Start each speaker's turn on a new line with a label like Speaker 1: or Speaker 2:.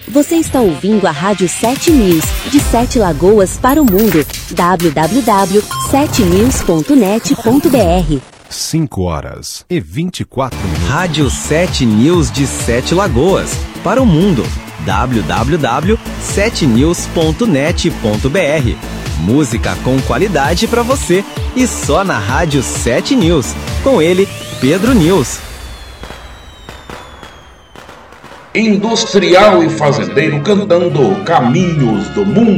Speaker 1: Você está ouvindo a Rádio 7 News, de 7 Lagoas para o mundo. www.7news.net.br
Speaker 2: 5h24.
Speaker 3: Rádio 7 News de 7 Lagoas para o mundo. www.7news.net.br Música com qualidade para você e só na Rádio 7 News. Com ele, Pedro News.
Speaker 4: Industrial e fazendeiro cantando Caminhos do Mundo.